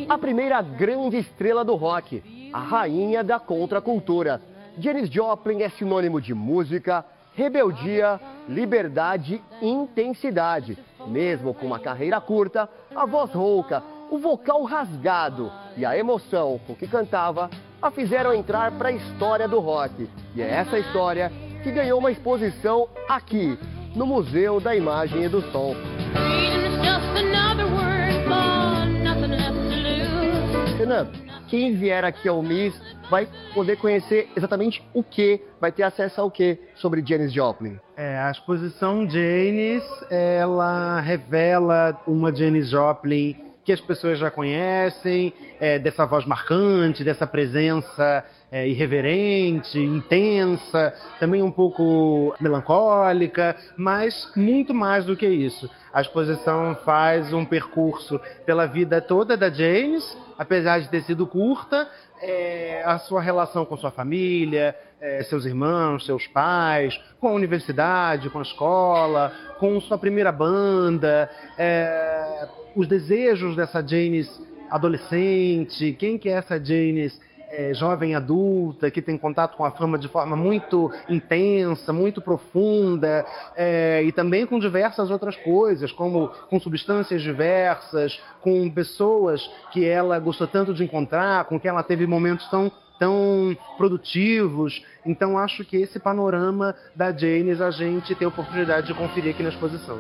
A primeira grande estrela do rock, a rainha da contracultura. Janis Joplin é sinônimo de música, rebeldia, liberdade e intensidade. Mesmo com uma carreira curta, a voz rouca, o vocal rasgado e a emoção com que cantava a fizeram entrar para a história do rock. E é essa história que ganhou uma exposição aqui, no Museu da Imagem e do Som. Renan, quem vier aqui ao MIS vai poder conhecer exatamente o que, vai ter acesso ao que sobre Janis Joplin? A exposição Janis, ela revela uma Janis Joplin que as pessoas já conhecem, dessa voz marcante, dessa presença irreverente, intensa, também um pouco melancólica, mas muito mais do que isso. A exposição faz um percurso pela vida toda da Janis, apesar de ter sido curta, a sua relação com sua família, seus irmãos, seus pais, com a universidade, com a escola, com sua primeira banda, os desejos dessa Janis adolescente, quem que é essa Janis jovem adulta, que tem contato com a fama de forma muito intensa, muito profunda, e também com diversas outras coisas, como com substâncias diversas, com pessoas que ela gostou tanto de encontrar, com quem ela teve momentos tão produtivos. Então acho que esse panorama da Janis a gente tem a oportunidade de conferir aqui na exposição.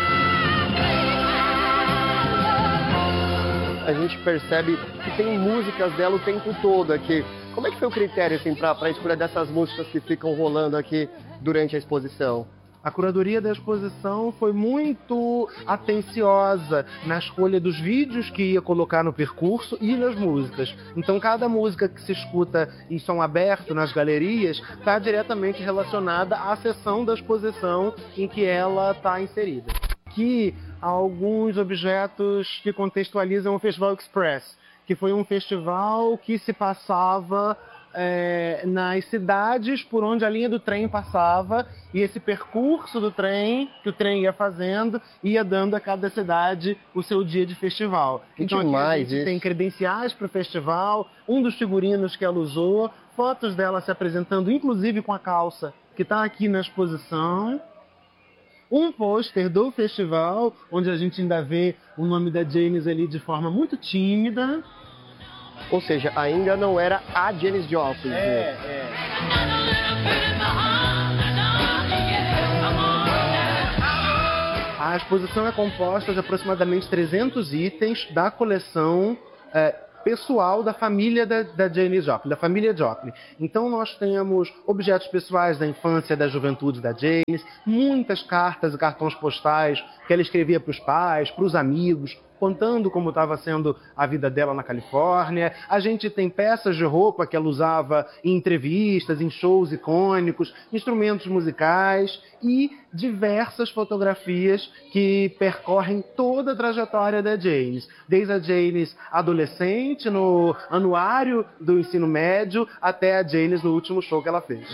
A gente percebe que tem músicas dela o tempo todo aqui. Como é que foi o critério assim, para a escolha dessas músicas que ficam rolando aqui durante a exposição? A curadoria da exposição foi muito atenciosa na escolha dos vídeos que ia colocar no percurso e nas músicas. Então, cada música que se escuta em som aberto nas galerias está diretamente relacionada à seção da exposição em que ela está inserida. Aqui, alguns objetos que contextualizam o Festival Express, que foi um festival que se passava nas cidades por onde a linha do trem passava, e esse percurso do trem, que o trem ia fazendo, ia dando a cada cidade o seu dia de festival. Então aqui a gente tem credenciais para o festival, um dos figurinos que ela usou, fotos dela se apresentando, inclusive com a calça, que está aqui na exposição. Um pôster do festival, onde a gente ainda vê o nome da Janis ali de forma muito tímida. Ou seja, ainda não era a Janis Joplin. A exposição é composta de aproximadamente 300 itens da coleção pessoal da família da Janis Joplin, da família Joplin. Então nós temos objetos pessoais da infância, da juventude da Janis, muitas cartas e cartões postais que ela escrevia para os pais, para os amigos, contando como estava sendo a vida dela na Califórnia. A gente tem peças de roupa que ela usava em entrevistas, em shows icônicos, instrumentos musicais e diversas fotografias que percorrem toda a trajetória da Janis. Desde a Janis adolescente, no anuário do ensino médio, até a Janis no último show que ela fez.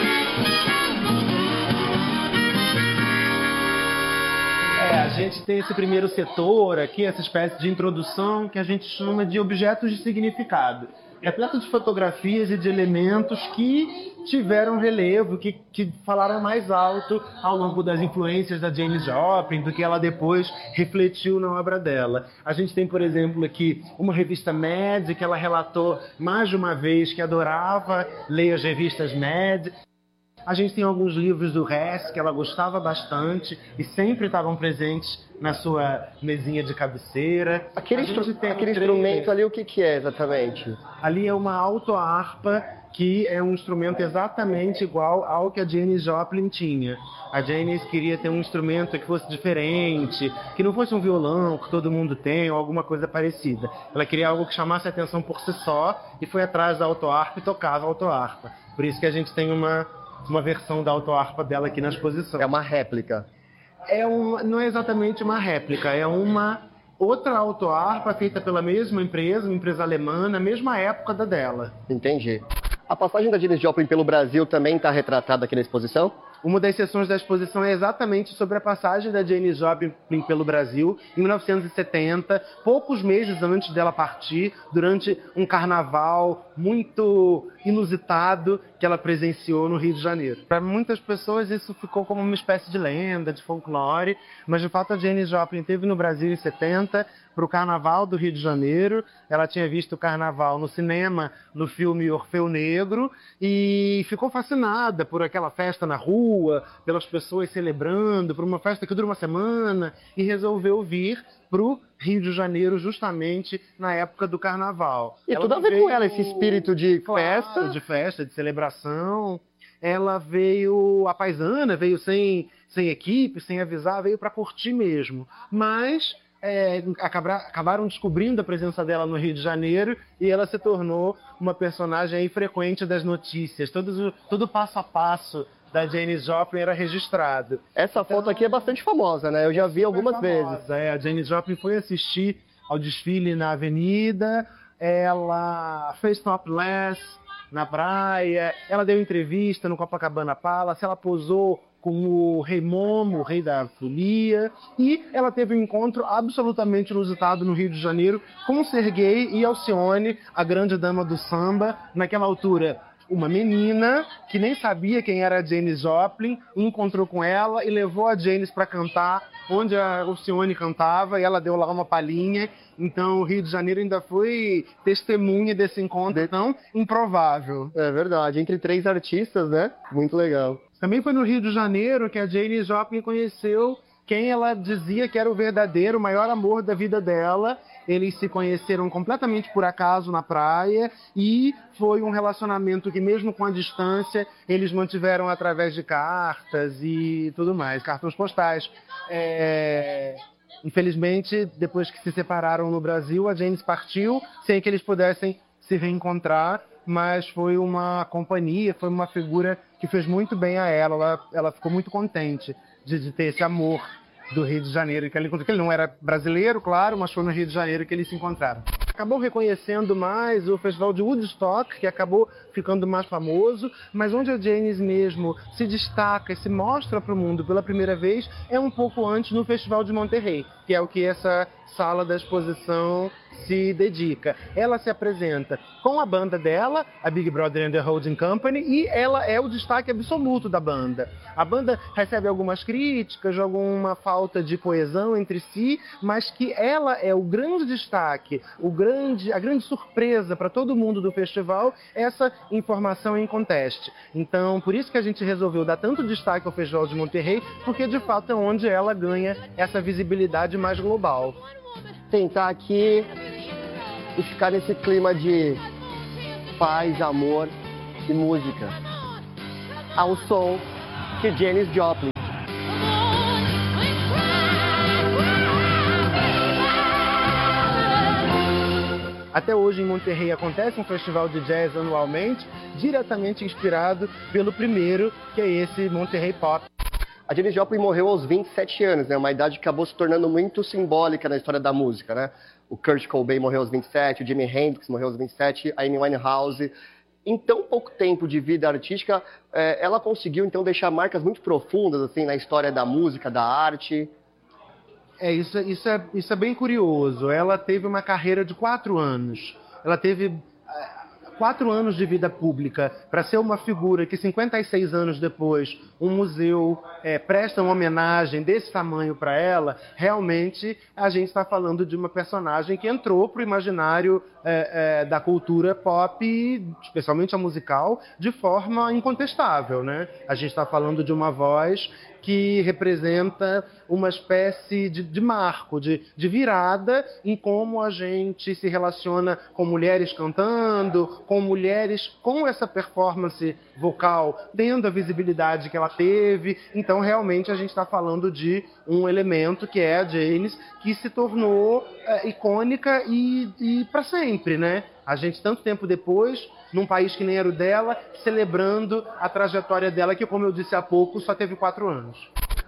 A gente tem esse primeiro setor aqui, essa espécie de introdução que a gente chama de objetos de significado. Repleto de fotografias e de elementos que tiveram relevo, que falaram mais alto ao longo das influências da Janis Joplin, do que ela depois refletiu na obra dela. A gente tem, por exemplo, aqui uma revista Mad, que ela relatou mais de uma vez que adorava ler as revistas Mad. A gente tem alguns livros do Hess que ela gostava bastante e sempre estavam presentes na sua mesinha de cabeceira. Aquele instrumento ali, o que é exatamente? Ali é uma autoharpa, que é um instrumento exatamente igual ao que a Janis Joplin tinha. A Janis queria ter um instrumento que fosse diferente, que não fosse um violão que todo mundo tem ou alguma coisa parecida. Ela queria algo que chamasse a atenção por si só e foi atrás da autoharpa e tocava a autoharpa. Por isso que a gente tem uma versão da autoharpa dela aqui na exposição. É uma réplica? Não é exatamente uma réplica, é uma outra autoharpa feita pela mesma empresa, uma empresa alemã, na mesma época da dela. Entendi. A passagem da Janis Joplin pelo Brasil também está retratada aqui na exposição? Uma das sessões da exposição é exatamente sobre a passagem da Janis Joplin pelo Brasil, em 1970, poucos meses antes dela partir, durante um carnaval muito inusitado que ela presenciou no Rio de Janeiro. Para muitas pessoas isso ficou como uma espécie de lenda, de folclore, mas de fato a Janis Joplin esteve no Brasil em 70, para o Carnaval do Rio de Janeiro. Ela tinha visto o Carnaval no cinema, no filme Orfeu Negro, e ficou fascinada por aquela festa na rua, pelas pessoas celebrando, por uma festa que dura uma semana, e resolveu vir para o Rio de Janeiro justamente na época do Carnaval. E tudo a ver com ela, esse espírito de festa. De festa, de celebração. Ela veio a paisana, veio sem equipe, sem avisar, veio para curtir mesmo. Mas acabaram descobrindo a presença dela no Rio de Janeiro e ela se tornou uma personagem aí frequente das notícias. Todo passo a passo da Janis Joplin era registrado. Essa foto aqui é bastante famosa, né? Eu já vi algumas vezes. A Janis Joplin foi assistir ao desfile na Avenida, ela fez topless na praia, ela deu entrevista no Copacabana Palace, ela posou com o Rei Momo, o rei da folia, e ela teve um encontro absolutamente inusitado no Rio de Janeiro com Serguei e Alcione, a grande dama do samba, naquela altura uma menina que nem sabia quem era a Janis Joplin, encontrou com ela e levou a Janis para cantar onde a Alcione cantava, e ela deu lá uma palhinha. Então o Rio de Janeiro ainda foi testemunha desse encontro tão improvável. É verdade, entre três artistas, né? Muito legal. Também foi no Rio de Janeiro que a Janis Joplin conheceu quem ela dizia que era o verdadeiro, o maior amor da vida dela. Eles se conheceram completamente por acaso na praia e foi um relacionamento que, mesmo com a distância, eles mantiveram através de cartas e tudo mais, cartões postais. Infelizmente, depois que se separaram no Brasil, a Janis partiu sem que eles pudessem se reencontrar, mas foi uma companhia, foi uma figura que fez muito bem a ela. Ela ficou muito contente de ter esse amor do Rio de Janeiro que ela encontrou. Ele não era brasileiro, claro, mas foi no Rio de Janeiro que eles se encontraram. Acabou reconhecendo mais o Festival de Woodstock, que acabou ficando mais famoso, mas onde a Janis mesmo se destaca e se mostra para o mundo pela primeira vez é um pouco antes no Festival de Monterrey, que é o que essa sala da exposição se dedica. Ela se apresenta com a banda dela, a Big Brother and the Holding Company, e ela é o destaque absoluto da banda. A banda recebe algumas críticas, alguma falta de coesão entre si, mas que ela é o grande destaque, a grande surpresa para todo mundo do festival, essa informação em conteste. Então, por isso que a gente resolveu dar tanto destaque ao Festival de Monterrey, porque de fato é onde ela ganha essa visibilidade mais global. Tentar aqui e ficar nesse clima de paz, amor e música, ao som de Janis Joplin. Até hoje em Monterrey acontece um festival de jazz anualmente, diretamente inspirado pelo primeiro, que é esse Monterrey Pop. A Janis Joplin morreu aos 27 anos, né? Uma idade que acabou se tornando muito simbólica na história da música, né? O Kurt Cobain morreu aos 27, o Jimi Hendrix morreu aos 27, a Amy Winehouse. Em tão pouco tempo de vida artística, ela conseguiu, então, deixar marcas muito profundas, assim, na história da música, da arte. Isso é bem curioso. Ela teve uma carreira de 4 anos. Ela teve 4 anos de vida pública para ser uma figura que 56 anos depois um museu presta uma homenagem desse tamanho para ela. Realmente a gente está falando de uma personagem que entrou para o imaginário da cultura pop, especialmente a musical, de forma incontestável, né? A gente está falando de uma voz que representa uma espécie de marco, de virada em como a gente se relaciona com mulheres cantando, com mulheres com essa performance vocal, tendo a visibilidade que ela teve. Então, realmente, a gente está falando de um elemento que é a Janis, que se tornou icônica e para sempre, né? A gente, tanto tempo depois, num país que nem era o dela, celebrando a trajetória dela, que, como eu disse há pouco, só teve 4 anos.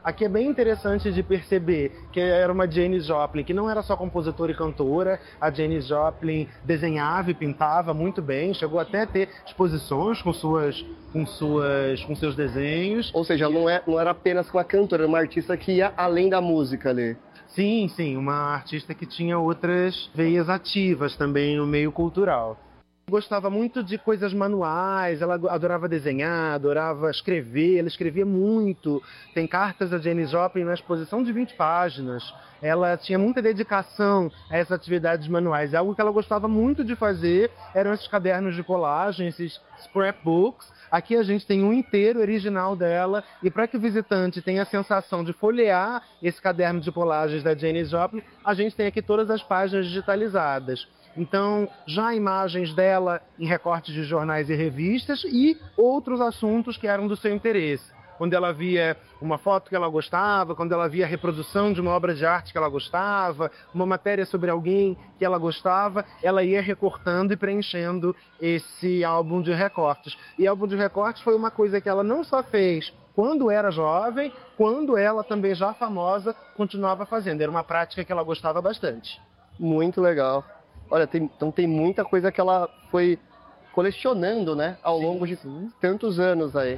Aqui é bem interessante de perceber que era uma Janis Joplin que não era só compositora e cantora. A Janis Joplin desenhava e pintava muito bem, chegou até a ter exposições com seus desenhos. Ou seja, não era apenas uma cantora, era uma artista que ia além da música ali. Sim, uma artista que tinha outras veias ativas também no meio cultural. Gostava muito de coisas manuais, ela adorava desenhar, adorava escrever, ela escrevia muito. Tem cartas da Janis Joplin na exposição de 20 páginas. Ela tinha muita dedicação a essas atividades manuais. Algo que ela gostava muito de fazer eram esses cadernos de colagem, esses scrapbooks. Aqui a gente tem um inteiro original dela, e para que o visitante tenha a sensação de folhear esse caderno de colagens da Janis Joplin, a gente tem aqui todas as páginas digitalizadas. Então, já imagens dela em recortes de jornais e revistas e outros assuntos que eram do seu interesse. Quando ela via uma foto que ela gostava, quando ela via a reprodução de uma obra de arte que ela gostava, uma matéria sobre alguém que ela gostava, ela ia recortando e preenchendo esse álbum de recortes. E álbum de recortes foi uma coisa que ela não só fez quando era jovem, quando ela também já famosa, continuava fazendo. Era uma prática que ela gostava bastante. Muito legal. Olha, então tem muita coisa que ela foi colecionando, né, ao longo de tantos anos aí.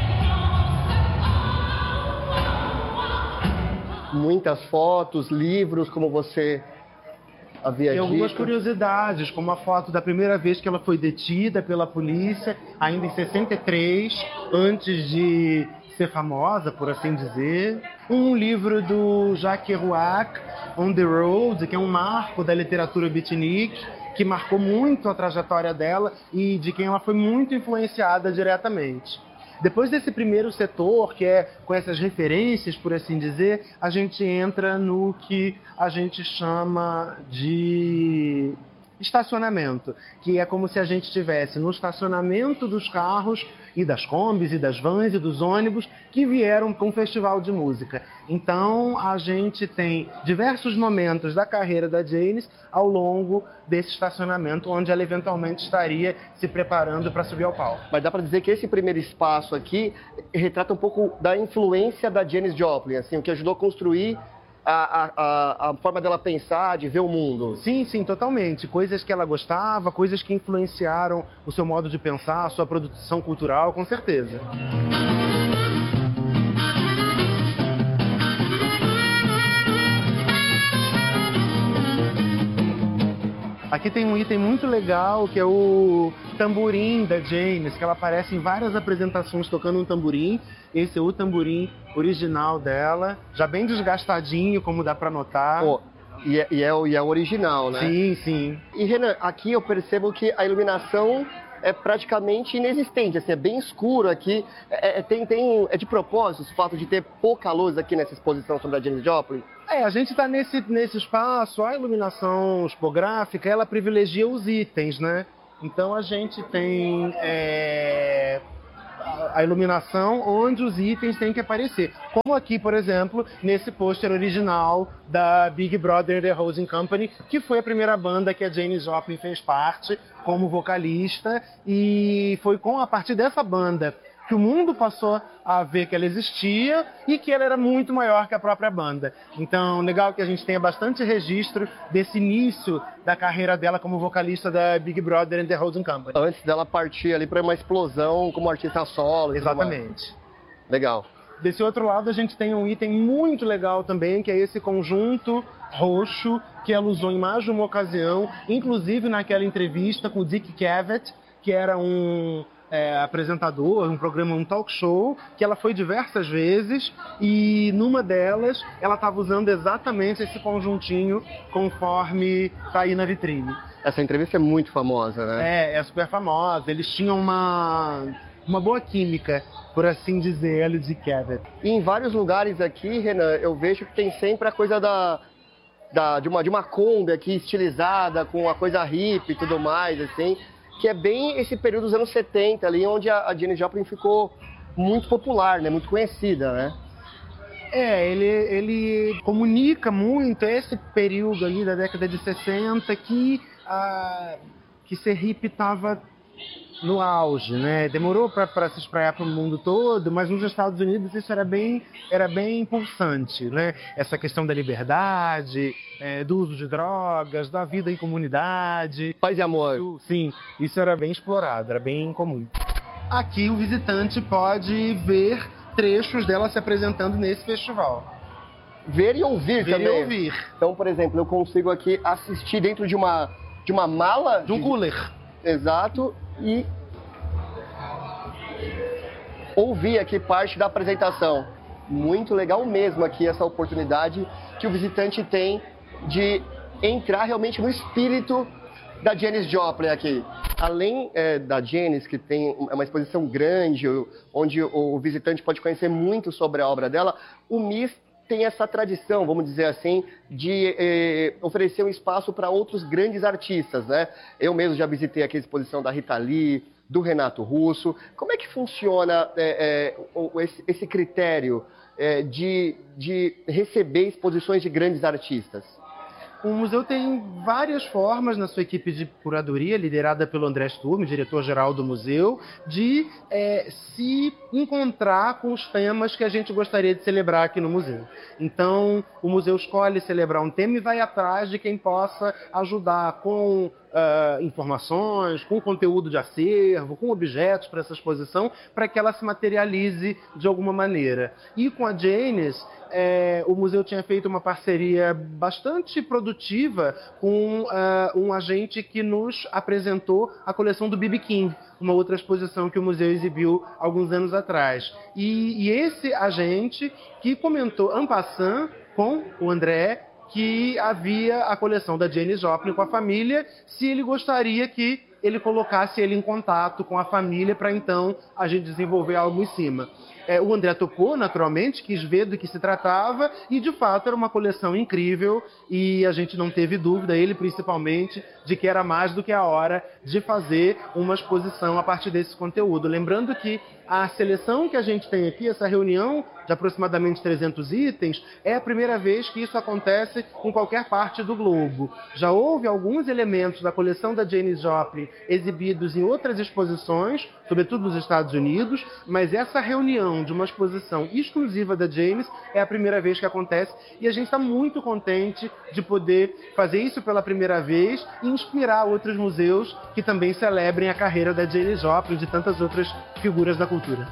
Muitas fotos, livros, como você havia dito. Tem algumas curiosidades, como a foto da primeira vez que ela foi detida pela polícia, ainda em 63, antes de ser famosa, por assim dizer. Um livro do Jacques Kerouac, On the Road, que é um marco da literatura beatnik, que marcou muito a trajetória dela e de quem ela foi muito influenciada diretamente. Depois desse primeiro setor, que é com essas referências, por assim dizer, a gente entra no que a gente chama de estacionamento, que é como se a gente estivesse no estacionamento dos carros e das combis e das vans e dos ônibus que vieram para um festival de música. Então a gente tem diversos momentos da carreira da Janis ao longo desse estacionamento, onde ela eventualmente estaria se preparando para subir ao palco. Mas dá para dizer que esse primeiro espaço aqui retrata um pouco da influência da Janis Joplin, assim, o que ajudou a construir a forma dela pensar, de ver o mundo. Sim, totalmente. Coisas que ela gostava, coisas que influenciaram o seu modo de pensar, a sua produção cultural, com certeza. Aqui tem um item muito legal, que é o tamborim da Janis, que ela aparece em várias apresentações tocando um tamborim. Esse é o tamborim original dela, já bem desgastadinho, como dá para notar. Oh, e é o original, né? Sim. E Renan, aqui eu percebo que a iluminação é praticamente inexistente, assim, é bem escuro aqui. É de propósito o fato de ter pouca luz aqui nessa exposição sobre a Janis Joplin? A gente está nesse espaço, a iluminação tipográfica, ela privilegia os itens, né? Então a gente tem a iluminação onde os itens têm que aparecer. Como aqui, por exemplo, nesse pôster original da Big Brother The Holding Company, que foi a primeira banda que a Janis Joplin fez parte como vocalista, e foi a partir dessa banda que o mundo passou a ver que ela existia e que ela era muito maior que a própria banda. Então, legal que a gente tenha bastante registro desse início da carreira dela como vocalista da Big Brother and the Holding Company. Antes dela partir ali para uma explosão como artista solo. Exatamente. Legal. Desse outro lado, a gente tem um item muito legal também, que é esse conjunto roxo que ela usou em mais de uma ocasião, inclusive naquela entrevista com o Dick Cavett, que era um apresentador, um programa, um talk show, que ela foi diversas vezes, e numa delas ela estava usando exatamente esse conjuntinho conforme está aí na vitrine. Essa entrevista é muito famosa, né? É super famosa. Eles tinham uma boa química, por assim dizer, ela e o Dick Cavett. E em vários lugares aqui, Renan, eu vejo que tem sempre a coisa de uma Kombi aqui estilizada, com a coisa hippie e tudo mais, assim, que é bem esse período dos anos 70 ali, onde a Janis Joplin ficou muito popular, né? Muito conhecida, né? Ele comunica muito esse período ali da década de 60 que ser hippie estava no auge, né? Demorou para se espraiar para o mundo todo, mas nos Estados Unidos isso era bem pulsante, né? Essa questão da liberdade, do uso de drogas, da vida em comunidade. Paz e amor. Sim, isso era bem explorado, era bem comum. Aqui o visitante pode ver trechos dela se apresentando nesse festival. Ver e ouvir também. Ver e ouvir. Então, por exemplo, eu consigo aqui assistir dentro de uma mala. De um cooler. Exato. E ouvir aqui parte da apresentação. Muito legal mesmo aqui essa oportunidade que o visitante tem de entrar realmente no espírito da Janis Joplin aqui. Além da Janis, que tem uma exposição grande, onde o visitante pode conhecer muito sobre a obra dela, o MIS tem essa tradição, vamos dizer assim, de oferecer um espaço para outros grandes artistas, né? Eu mesmo já visitei aqui a exposição da Rita Lee, do Renato Russo. Como é que funciona esse critério de receber exposições de grandes artistas? O museu tem várias formas na sua equipe de curadoria, liderada pelo André Sturm, diretor-geral do museu, de se encontrar com os temas que a gente gostaria de celebrar aqui no museu. Então, o museu escolhe celebrar um tema e vai atrás de quem possa ajudar com informações, com conteúdo de acervo, com objetos para essa exposição, para que ela se materialize de alguma maneira. E com a Janis, o museu tinha feito uma parceria bastante produtiva com um agente que nos apresentou a coleção do B.B. King, uma outra exposição que o museu exibiu alguns anos atrás. E esse agente que comentou en passant com o André que havia a coleção da Janis Joplin com a família, se ele gostaria que ele colocasse ele em contato com a família para então a gente desenvolver algo em cima. O André topou, naturalmente, quis ver do que se tratava e, de fato, era uma coleção incrível e a gente não teve dúvida, ele principalmente, de que era mais do que a hora de fazer uma exposição a partir desse conteúdo. Lembrando que a seleção que a gente tem aqui, essa reunião de aproximadamente 300 itens, é a primeira vez que isso acontece em qualquer parte do globo. Já houve alguns elementos da coleção da Janis Joplin exibidos em outras exposições, sobretudo nos Estados Unidos, mas essa reunião de uma exposição exclusiva da Janis é a primeira vez que acontece e a gente está muito contente de poder fazer isso pela primeira vez e inspirar outros museus que também celebrem a carreira da Janis Joplin e de tantas outras figuras da cultura.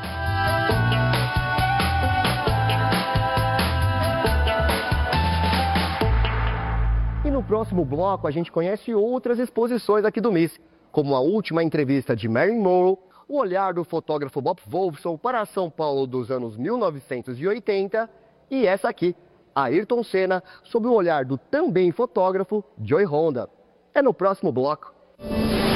E no próximo bloco a gente conhece outras exposições aqui do MIS, como a última entrevista de Marilyn Monroe, o olhar do fotógrafo Bob Wolfson para São Paulo dos anos 1980 e essa aqui, Ayrton Senna, sob o olhar do também fotógrafo Joey Honda. É no próximo bloco.